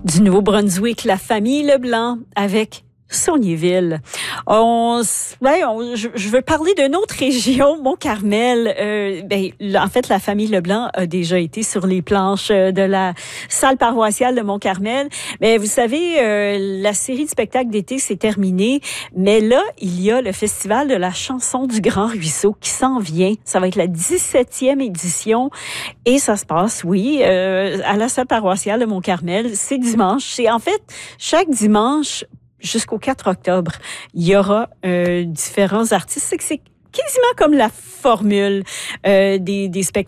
Du Nouveau-Brunswick, la famille Leblanc avec Saulniéville. Je veux parler d'une autre région, Mont-Carmel. En fait, la famille Leblanc a déjà été sur les planches de la salle paroissiale de Mont-Carmel. Mais vous savez, la série de spectacles d'été s'est terminée. Mais là, il y a le Festival de la chanson du Grand Ruisseau qui s'en vient. Ça va être la 17e édition. Et ça se passe, à la salle paroissiale de Mont-Carmel. C'est dimanche. C'est en fait chaque dimanche jusqu'au 4 octobre, il y aura différents artistes. C'est quasiment comme la formule des spectacles